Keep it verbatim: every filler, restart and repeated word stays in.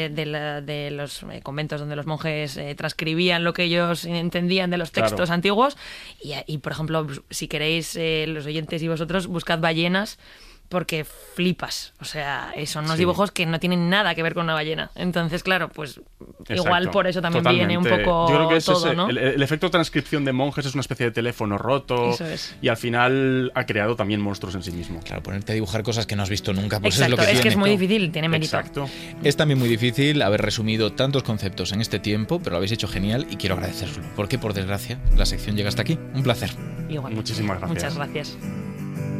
de, de, la, de los eh, conventos donde los monjes eh, transcribían lo que ellos entendían de los textos claro. antiguos. Y, y, por ejemplo, si queréis, eh, los oyentes y vosotros, buscad ballenas, porque flipas. O sea, son unos sí. dibujos que no tienen nada que ver con una ballena. Entonces, claro, pues Exacto. igual por eso también Totalmente. viene un poco Yo creo que es todo, ese, ¿no? El, el efecto de transcripción de monjes es una especie de teléfono roto. Eso es. Y al final ha creado también monstruos en sí mismo. Claro, ponerte a dibujar cosas que no has visto nunca, pues Exacto, es lo que es tiene. que es muy difícil, tiene mérito. Exacto. Es también muy difícil haber resumido tantos conceptos en este tiempo, pero lo habéis hecho genial y quiero agradeceros, porque por desgracia la sección llega hasta aquí. Un placer. Igual. Muchísimas gracias. Muchas gracias.